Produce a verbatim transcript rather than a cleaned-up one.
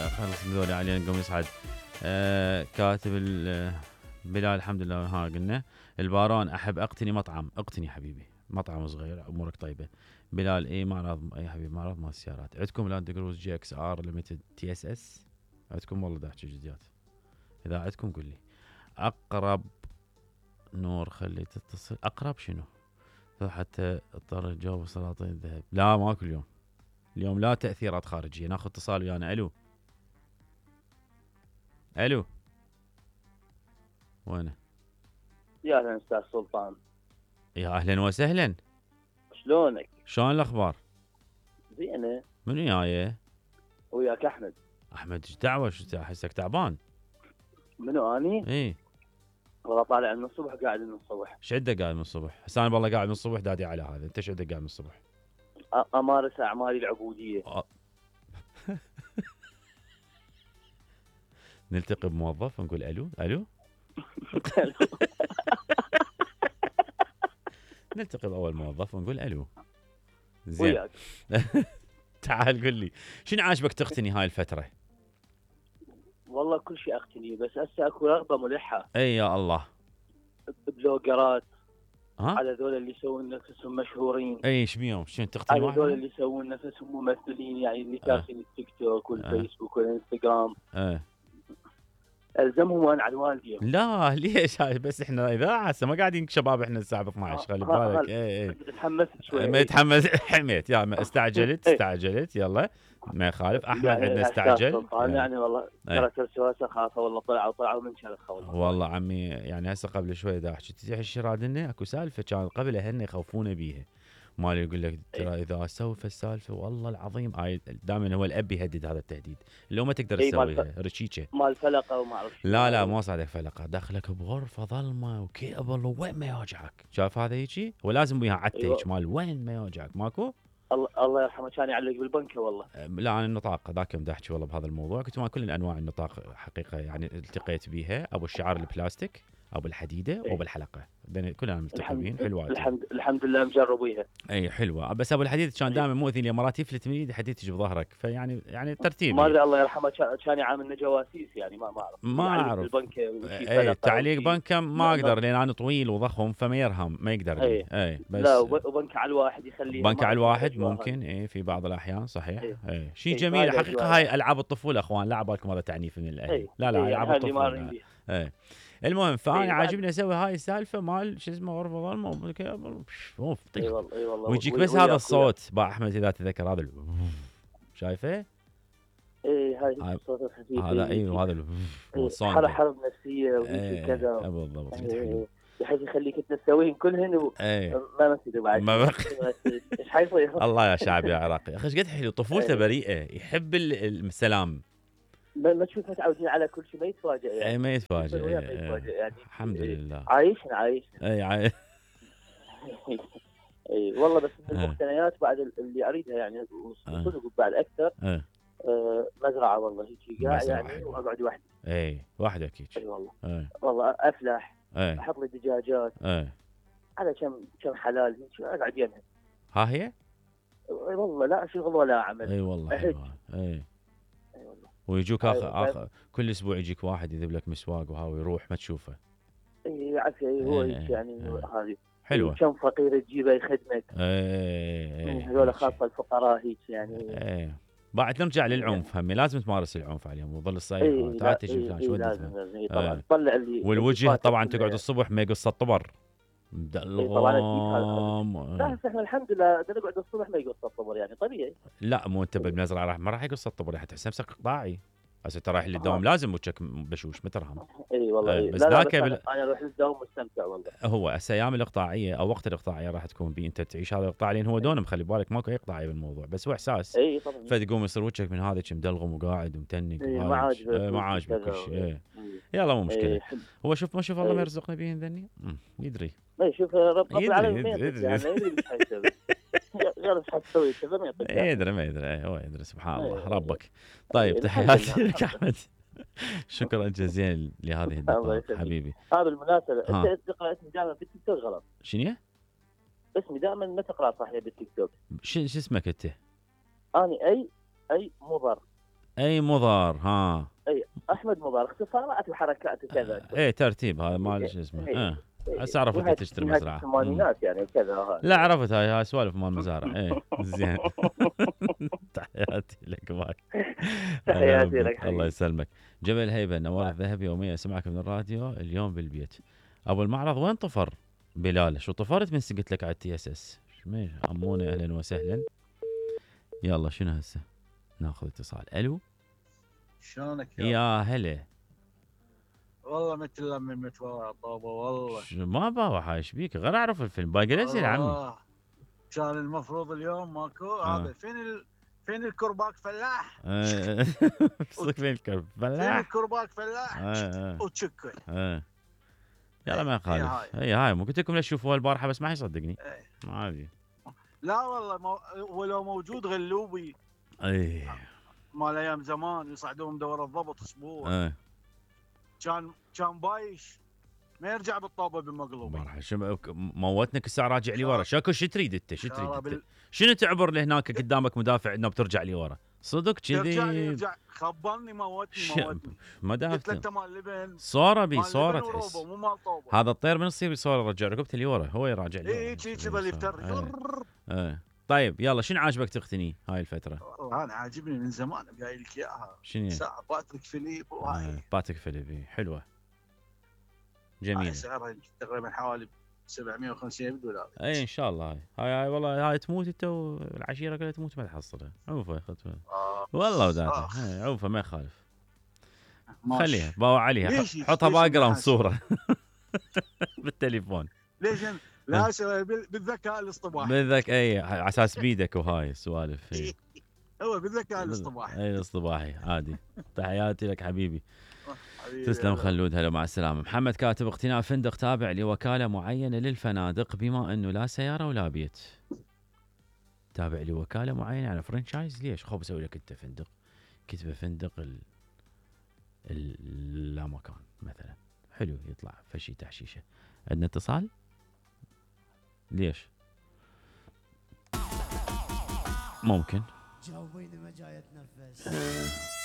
خلص ذولي علينا نقوم نصعد. آه كاتب بلال الحمد لله. ها قلنا البارون احب اقتني مطعم. اقتني حبيبي مطعم صغير امورك طيبه. بلال اي معرض اي حبيبي معرض مال السيارات. عندكم لاند كروز جي اكس ار ليمتد تي اس اس؟ عندكم والله دا احكي جديات. اذا عندكم قل لي. اقرب نور خلي تتصل. اقرب شنو؟ حتى اضطر تجاوب سلاطين الذهب. لا ماكو اليوم. اليوم لا تاثيرات خارجيه. ناخذ اتصال ويانا. الو الو وينه؟ يا اهلا استاذ سلطان. يا اهلا وسهلا. شلونك؟ شلون الاخبار؟ زينه. منو جايه؟ وياك احمد. احمد ايش دعوه؟ شو احسك تعبان؟ منو اني؟ اي والله طالع من الصبح قاعد من الصبح. ايش عندك قاعد من الصبح؟ هسه انا والله قاعد من الصبح دادي على هذا. انت ايش عندك قاعد من الصبح؟ أ- امارس اعمالي العبوديه. أ... نلتقي بموظف ونقول الو الو. نلتقي باول موظف ونقول الو. زين. وياك. تعال قل لي شنو عاجبك تقتني هاي الفتره؟ والله كل شيء اقتني بس هسه اكو رغبه ملحه. اي يا الله. بلوجرات. ها؟ على ذول اللي يسوون نفسهم مشهورين. اي ايش بيهم؟ شنو تقتني على واحد؟ ذول اللي يسوون نفسهم ممثلين يعني اللي كاسين آه. التيك توك والفيسبوك آه. والانستغرام. اه الزمهم وانا على والدي. لا ليش؟ هاي بس احنا اذاعه هسه ما قاعدين شباب احنا الساعه اثنعش. خلي بالك. اي اي تحمست شوي. ما يتحمس. حميت يا ما استعجلت استعجلت يلا ما يخالف. احمد يعني عندنا استعجل يعني, يعني والله ترى ترسوسه خافه والله طلعوا طلعوا من شرخه والله. والله عمي يعني هسه قبل شوي دا احكي تزيح الشرادنه اكو سالفه كان قبل هن يخوفون بيها. مالي يقول لك ترى اذا سوف السالفه والله العظيم هاي دائما هو الاب يهدد هذا التهديد اللي هو ما تقدر تسويها رشيشه مال فلقه وما اعرف. لا لا مو صادق فلقه. داخلك بغرفه ظلمه وكيبل وين ما يوجعك. شايف هذا هيجي ولازم وياها عته هيك مال وين ما يوجعك ماكو. الله الله يرحمه كان يعلق بالبنكه والله. لا انا النطاق ذاك يوم احكي والله بهذا الموضوع. كنت مع كل انواع النطاق حقيقه يعني التقيت بيها. ابو الشعار البلاستيك ابو الحديده وابو الحلقه كلنا ملتقبين. حلوه الحمد الحمد لله مجربيها. اي حلوه بس ابو الحديد كان دائما مؤذي لي. مرات يفلت من ايدي حديد تجي بظهرك فيعني يعني ترتيب. ما ادري الله يرحمه كان يعاملنا جواسيس يعني ما ما اعرف. ما اعرف البنكه اي تعليق بنكه ما اقدر لان انا طويل وضخم فما يرهم ما يقدر لي. اي بس لا وبنكه على الواحد يخليه. بنكه على الواحد ممكن اي في بعض الاحيان صحيح. اي, أي. شيء جميل حقيقه. هاي العاب الطفوله اخوان لا بالكم هذا تعنيف من الاهل. لا لا العاب الطفوله. اي المهم فانا عاجبني اسوي هاي السالفه مال شو اسمه غرفه ظلمه اوف اي والله اي والله ويجيك بس هذا الصوت با احمد اذا تذكر هذا شايفه. اي هاي الصوت الخفيف هذا ايوه هذا الصوت حرب حرب نفسيه وشيء كذا بالضبط. بحيث يخليك تسويهم كلهن وما نسيت بعد ما بقى ايش حيصير. الله يا شعب يا عراقي اخي ايش قد حلو. طفولته بريئه يحب السلام. ما تشوف متعودين على كل شيء ما يتفاجئ يعني. اي ما يتفاجئ. يعني الحمد لله عايشنا عايشنا. اي عايش. اي والله بس من المقتنيات بعد اللي اريدها يعني صدق بعد اكثر. أه. أه مزرعه والله هيك قاعد يعني واقعد وحدي. اي وحدك هيك. اي والله أي. والله افلح. أي. احط لي دجاجات. أي. على كم كم حلال هيك اقعد يمها. ها هي؟ اي والله لا شغل ولا عمل. اي والله حلوة. اي اي والله. ويجوك اخر آخر كل اسبوع يجيك واحد يذب لك مسواق وها ويروح ما تشوفه. اي عافيه هو هيك يعني هذه حلوه. كم فقير تجيبه يخدمك. اي هذول خاصه الفقراء هيك يعني. اي بعد نرجع للعنف هم لازم تمارس العنف عليهم وظل الصيف تعال تجي فلان شو لازم طبعا تطلع اللي والوجه طبعا تقعد الصبح ما يقص الطبر مدلغم. لا احنا الحمد لله نقعد الصبح ما يقص الطبر يعني طبيعي. لا مو انت بالمزرعه راح ما راح يقص الطبر راح تحس نفسك قطاعي. هسه انت رايح للدوام لازم وجهك بشوش ما ترهم. اي والله أي. بس لا ذاك لا بل... انا اروح للدوام مستمتع والله. هو هسه ايام الاقطاعيه او وقت الاقطاعيه راح تكون بي انت تعيش هذا الاقطاع لان هو دونم خلي بالك ماكو اي اقطاعيه بالموضوع بس هو احساس. اي طبعا. فتقوم يصير وجهك من هذا مدلغم وقاعد ومتنق. اي ما عاجبك ما عاجبك كل شيء. يلا مو مشكله. هو شوف ما شوف الله ما يرزقنا بهن ذني يدري. اي شوف رب العالمين يعني يدري ايش حيسوي. غير ايش حتسوي كذا ما يعطيك. يدري ما يدري هو يدري سبحان الله ربك. طيب تحياتي لك احمد. شكرا جزيلا لهذه الدقائق حبيبي. هذا بالمناسبه انت تقرا اسمي دائما بالتيك توك غلط. شنو؟ اسمي دائما ما تقرا صحيح بالتيك توك. شو اسمك انت؟ اني اي اي مضر. اي مضار ها. اي احمد مضار، اختصارات وحركات وكذا. اي ترتيب هذا مال شو اسمه. اه هسه عرفت وهاي تشتري نهاية مزرعه. الثمانينات يعني وكذا هاي. لا عرفت هاي هاي سوالف مال مزارع. اي زين. تحياتي لك باي. تحياتي لك الله حبيبي. يسلمك. جبل هيبه نوار الذهبي يوميا اسمعك من الراديو اليوم بالبيت. ابو المعرض وين طفر؟ بلال شو طفرت من قلت لك على التي اس اس؟ شميش عموني اهلا وسهلا. يلا شنو هسه؟ ناخذ اتصال. الو شلونك يا يا هلا. والله مثل لما متورع طوبه والله. ش- ما باوع ايش بيك غير اعرف الفيلم باقي لا يصير عمي. آه. كان المفروض اليوم ماكو آه. هذا فين ال... فين الكرباك فلاح؟ آه. صدق فين الكرب فين فلاح. الكرباك فلاح؟ آه، آه. وتشكل. آه. يلا ما هي يخالف. هاي. هي هاي مو قلت لكم لا تشوفوها البارحه بس ما يصدقني. إيه. ما ادري. لا والله مو... ولو موجود غلوبي اي مال ايام زمان يصعدون دوره الضبط اسبوع. اه كان كان بايش ما يرجع بالطوبه بالمقلوبي. مرحبا. شو موتنك الساعه راجع لي ورا. شاكو شو تريد انت؟ شو شارة تريد بال- انت؟ شنو تعبر لهناك قدامك مدافع انه بترجع لي ورا؟ صدق يرجع لي كذي. يرجع خبرني موتني ش- موتني. قلت له مدافع انت مال لبن صوره بي مال صوره لبن تحس. وروبه مو مال طوبه. هذا الطير من يصير بصوره رجع رقبته لي ورا هو يراجع لي. اي هيك هيك يظل يفتر. ايه طيب يلا شنو عاجبك تقتني هاي الفتره؟ والله انا عاجبني من زمان قايل لك اياها. شنو هي؟ ساعه باتريك فيليب آه. وهاي باتريك فيليبي حلوه هاي جميله. سعرها تقريبا حوالي سبعمية وخمسين دولار. اي ان شاء الله. هاي هاي, هاي والله هاي تموت انت والعشيره كلها تموت ما تحصلها. عوفه اخذتها آه. والله وداته. آخ. هاي عوفه ما يخالف. ماشي. خليها باوع عليها ليش- ح- حطها ليش باك جراوند الناس- صوره بالتليفون. ليش أنا- لا أسوي بال- بالذكاء الاصطناعي. بدك اي على اساس بيدك وهاي السوالف. إي. هو بالذكاء الاصطناعي. اي الاصطباحي عادي. تحياتي لك حبيبي. حبيبي تسلم هلا. خلود هلا مع السلامه. محمد كاتب اقتناء فندق تابع لوكاله معينه للفنادق بما انه لا سياره ولا بيت. تابع لوكاله معينه على فرنشايز ليش؟ خو بسوي لك انت فندق كتبه فندق ال... ال... لا مكان مثلا حلو يطلع فشي تحشيشه. عندنا اتصال ليش؟ ممكن جاوبيني ما جاي اتنفس.